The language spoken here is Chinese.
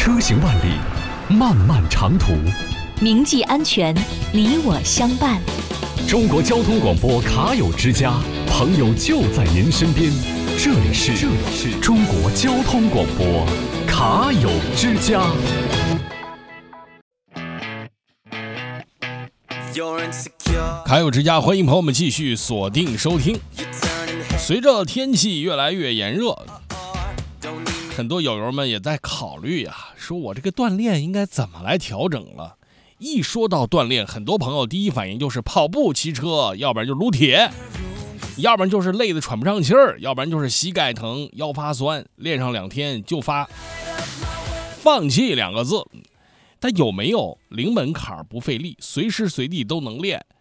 车行万里，漫漫长途， 铭记安全，你我相伴。 中国交通广播卡友之家，朋友就在您身边。这里是中国交通广播卡友之家。 卡友之家，欢迎朋友们继续锁定收听。随着天气越来越炎热，很多友们也在考虑说我这个锻炼应该怎么来调整了。一说到锻炼，很多朋友第一反应就是跑步、骑车，要不然就撸铁，要不然就是累得喘不上气儿，要不然就是膝盖疼、腰发酸，练上2天就发放弃2个字。但有没有零门槛不费力，随时随地都能练，